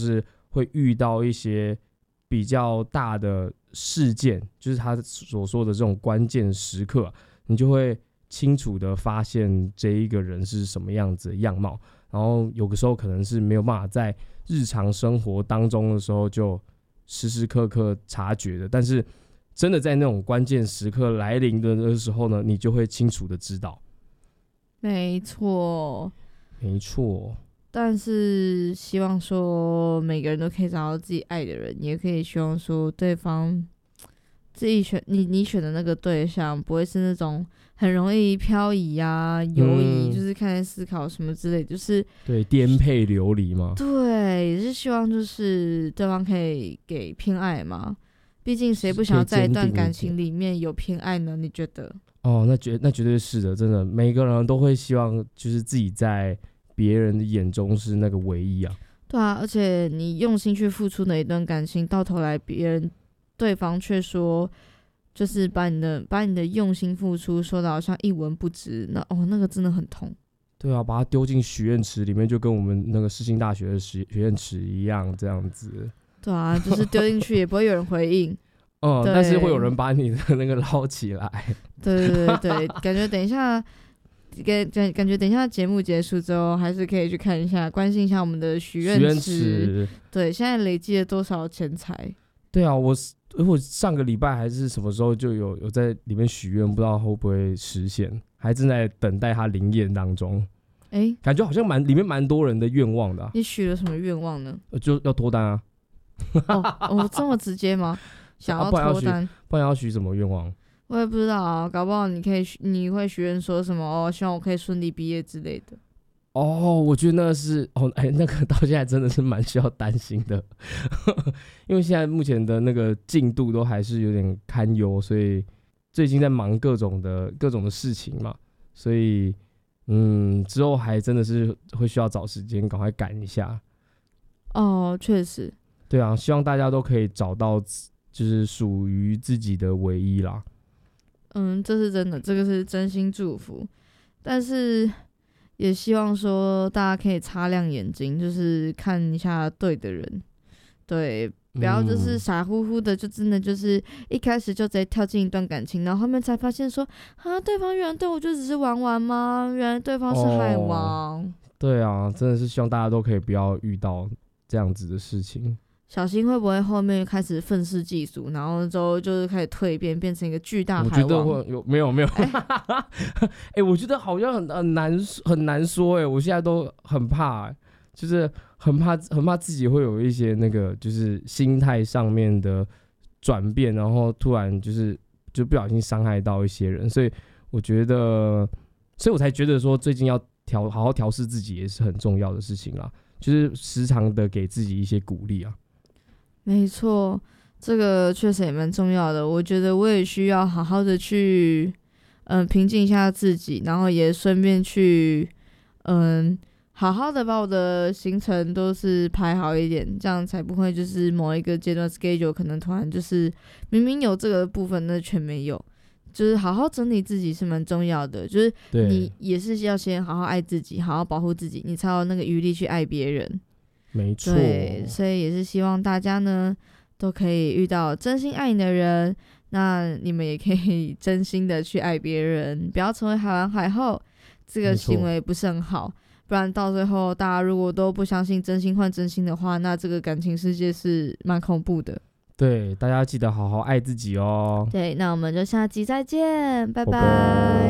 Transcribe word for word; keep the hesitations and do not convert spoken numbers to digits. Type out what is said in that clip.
是会遇到一些比较大的事件，就是他所说的这种关键时刻，你就会清楚的发现这一个人是什么样子的样貌，然后有的时候可能是没有办法在日常生活当中的时候就时时刻刻察觉的，但是真的在那种关键时刻来临的时候呢，你就会清楚的知道。 没错， 没错。 但是希望说每个人都可以找到自己爱的人，也可以希望说对方自己选你你选的那个对象不会是那种很容易漂移啊、游移、嗯，就是看在思考什么之类，就是对颠沛流离嘛。 对，也是希望就是对方可以给偏爱嘛。毕竟谁不想要在一段感情里面有偏爱呢？你觉得？哦， 那绝那绝对是的，真的，每个人都会希望就是自己在别人的眼中是那个唯一啊。 对啊，而且你用心去付出的一段感情，到头来别人对方却说，就是把你的把你的用心付出说的好像一文不值，那哦那个真的很痛。 对啊，把它丢进许愿池里面，就跟我们那个世新大学的许愿池一样，这样子。 对啊，就是丢进去也不会有人回应。 嗯，但是会有人把你的那个捞起来。 对对对对，感觉等一下。感, 感觉等一下节目结束之后，还是可以去看一下，关心一下我们的许愿池。对，现在累积了多少钱财？ 对啊，我我上个礼拜还是什么时候就有有在里面许愿，不知道会不会实现，还正在等待它灵验当中。哎、欸，感觉好像蛮里面蛮多人的愿望的、啊。 你许了什么愿望呢？ 就要脱单啊！ 哦，哦这么直接吗？想要脱单， 啊、不然要许什么愿望？ 我也不知道啊，搞不好你可以你会许愿说什么哦，希望我可以顺利毕业之类的。 哦，我觉得那是哦，哎，那个到现在真的是蛮需要担心的，因为现在目前的那个进度都还是有点堪忧，所以最近在忙各种的各种的事情嘛，所以嗯，之后还真的是会需要找时间赶快赶一下。 哦，确实。 对啊，希望大家都可以找到就是属于自己的唯一啦。 嗯，这是真的，这个是真心祝福，但是也希望说大家可以擦亮眼睛，就是看一下对的人，对，不要就是傻乎乎的，就真的就是一开始就直接跳进一段感情，然后后面才发现说啊，对方原来对我就只是玩玩吗？原来对方是海王。哦， 对啊，真的是希望大家都可以不要遇到这样子的事情。 小心会不会后面开始愤世嫉俗，然后之后就是开始蜕变，变成一个巨大海王？ 我觉得会有没有没有？哎、欸欸，我觉得好像很很难很难说哎、欸，我现在都很怕、欸，就是很怕很怕自己会有一些那个就是心态上面的转变，然后突然就是就不小心伤害到一些人，所以我觉得，所以我才觉得说最近要调好好调试自己也是很重要的事情啦，就是时常的给自己一些鼓励啊。 没错，这个确实也蛮重要的。我觉得我也需要好好的去，嗯、呃，平静一下自己，然后也顺便去，嗯，好好的把我的行程都是排好一点，这样才不会就是某一个阶段 schedule 可能突然就是明明有这个部分，那全没有。就是好好整理自己是蛮重要的，就是你也是要先好好爱自己，好好保护自己，你才有那个余力去爱别人。 没错， 对，所以也是希望大家呢都可以遇到真心爱你的人，那你们也可以真心的去爱别人，不要成为海王海后，这个行为不是很好，不然到最后大家如果都不相信真心换真心的话，那这个感情世界是蛮恐怖的。 对，大家记得好好爱自己哦。 对，那我们就下集再见，拜拜。 拜拜。